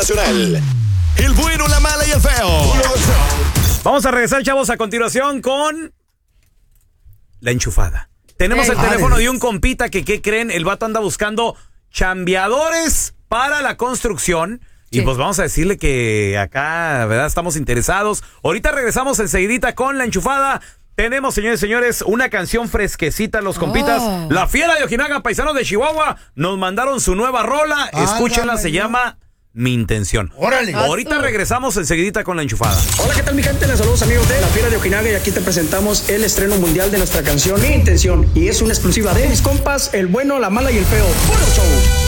nacional. El bueno, la mala y el feo. Vamos a regresar, chavos, a continuación con la enchufada. Tenemos el teléfono de un compita que, ¿qué creen? El vato anda buscando chambeadores para la construcción. Y pues vamos a decirle que acá, ¿verdad? Estamos interesados. Ahorita regresamos enseguidita con la enchufada. Tenemos, señores y señores, una canción fresquecita, los compitas. La Fiera de Ojinaga, paisanos de Chihuahua, nos mandaron su nueva rola. Escúchenla, se llama Mi Intención. ¡Órale! Ahorita regresamos enseguidita con la enchufada. Hola, ¿qué tal, mi gente? Les saludos, amigos de La Fiera de Ojinaga, y aquí te presentamos el estreno mundial de nuestra canción Mi Intención. Y es una exclusiva de mis compas, el bueno, la mala y el feo. ¡Puro show!